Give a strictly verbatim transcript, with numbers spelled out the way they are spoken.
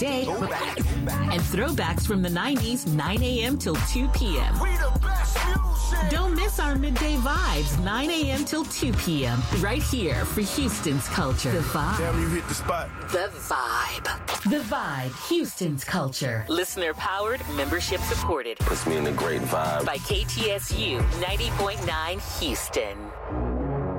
day. And throwbacks from the nineties, nine a.m. till two p.m. We the best music. Don't miss our midday vibes, nine a.m. till two p.m. Right here for Houston's culture. The Vibe. Damn, you hit the spot. The Vibe. The Vibe, Houston's culture. Listener powered, membership supported. Puts me in a great vibe. By K T S U ninety point nine Houston.